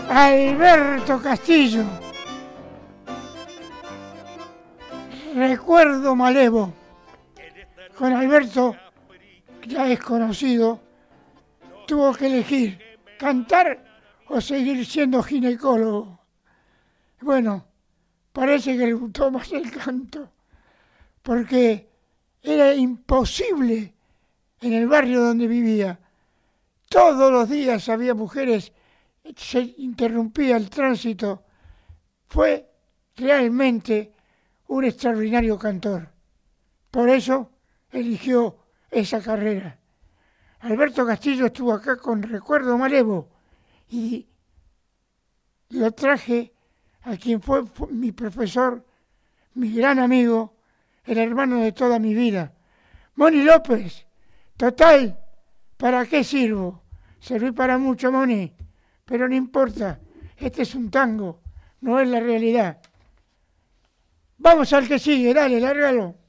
Alberto Castillo. Recuerdo Malevo. Con Alberto, ya es conocido, tuvo que elegir cantar o seguir siendo ginecólogo. Bueno, parece que le gustó más el canto, porque era imposible en el barrio donde vivía. Todos los días había mujeres, se interrumpía el tránsito. Fue realmente un extraordinario cantor. Por eso eligió esa carrera. Alberto Castillo estuvo acá con Recuerdo Malevo y lo traje a quien fue mi profesor, mi gran amigo, el hermano de toda mi vida, Moni López. Total, ¿para qué sirvo? Serví para mucho, Moni, pero no importa, este es un tango, no es la realidad. Vamos al que sigue, dale, lárgalo.